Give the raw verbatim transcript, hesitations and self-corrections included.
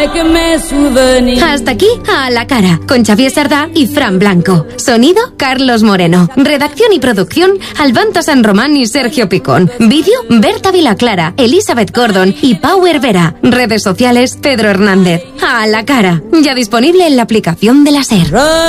Hasta aquí, A la cara, con Xavier Sardá y Fran Blanco. Sonido, Carlos Moreno. Redacción y producción, Albanto San Román y Sergio Picón. Vídeo, Berta Vilaclara, Elizabeth Gordon y Power Vera. Redes sociales, Pedro Hernández. A la cara, ya disponible en la aplicación de la SER.